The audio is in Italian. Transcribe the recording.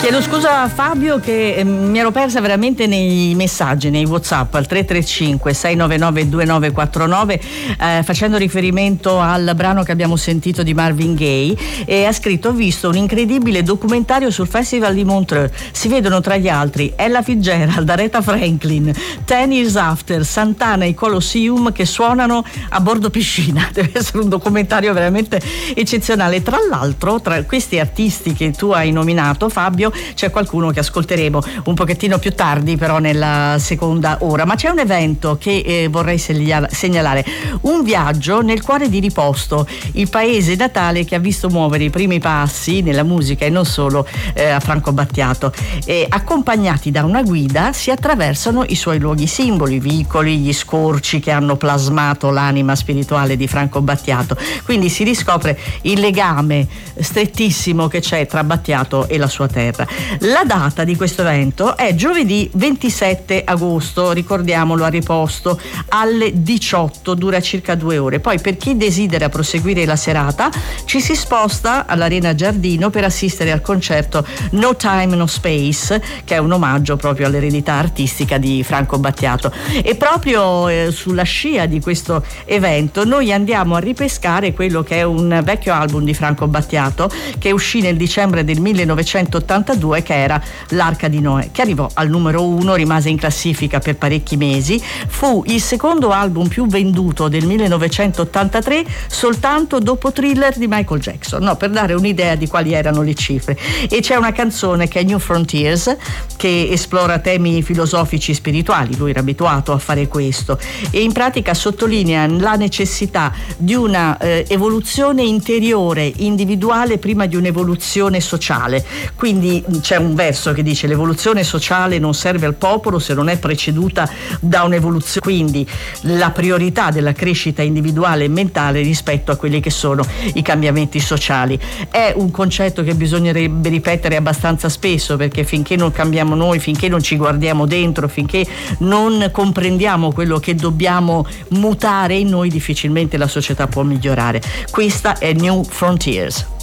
Chiedo scusa a Fabio che mi ero persa veramente nei messaggi, nei WhatsApp al 335 699 2949 facendo riferimento al brano che abbiamo sentito di Marvin Gaye, e ha scritto: ho visto un incredibile documentario sul Festival di Montreux, si vedono tra gli altri Ella Fitzgerald, Aretha Franklin, 10 Years After, Santana e Colosseum che suonano a bordo piscina. Deve essere un documentario veramente eccezionale. Tra l'altro, tra questi artisti che tu hai nominato, Fabio, c'è qualcuno che ascolteremo un pochettino più tardi, però nella seconda ora. Ma c'è un evento che vorrei segnalare, un viaggio nel cuore di Riposto, il paese natale che ha visto muovere i primi passi nella musica e non solo a Franco Battiato. Accompagnati da una guida si attraversano i suoi luoghi simboli, i vicoli, gli scorci che hanno plasmato l'anima spirituale di Franco Battiato. Quindi si riscopre il legame strettissimo che c'è tra Battiato e la sua terra. La data di questo evento è giovedì 27 agosto, ricordiamolo, a Riposto alle 18, dura circa 2 ore. Poi per chi desidera proseguire la serata ci si sposta all'Arena Giardino per assistere al concerto No Time No Space, che è un omaggio proprio all'eredità artistica di Franco Battiato. E proprio sulla scia di questo evento noi andiamo a ripescare quello che è un vecchio album di Franco Battiato che uscì nel dicembre del 1982, che era L'Arca di Noè, che arrivò al numero 1, rimase in classifica per parecchi mesi, fu il secondo album più venduto del 1983 soltanto dopo Thriller di Michael Jackson, no, per dare un'idea di quali erano le cifre. E c'è una canzone che è New Frontiers, che esplora temi filosofici e spirituali, lui era abituato a fare questo, e in pratica sottolinea la necessità di una evoluzione interiore, individuale, prima di un'evoluzione sociale. Quindi c'è un verso che dice: l'evoluzione sociale non serve al popolo se non è preceduta da un'evoluzione, quindi la priorità della crescita individuale e mentale rispetto a quelli che sono i cambiamenti sociali. È un concetto che bisognerebbe ripetere abbastanza spesso, perché finché non cambiamo noi, finché non ci guardiamo dentro, finché non comprendiamo quello che dobbiamo mutare in noi, difficilmente la società può migliorare. Questa è New Frontiers.